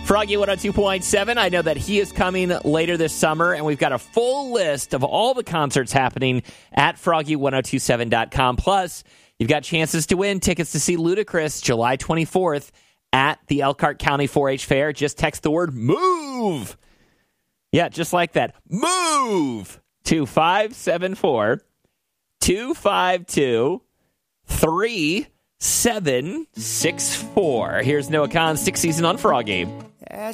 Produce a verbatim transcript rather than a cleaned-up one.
Froggy one oh two point seven. I know that he is coming later this summer, and we've got a full list of all the concerts happening at froggy ten twenty-seven dot com. Plus, you've got chances to win tickets to see Ludacris July twenty-fourth at the Elkhart County four H Fair. Just text the word MOVE. Yeah, just like that. MOVE to five seven four, two five two, three seven six four. Here's Noah Khan's Sixth Season on Froggy.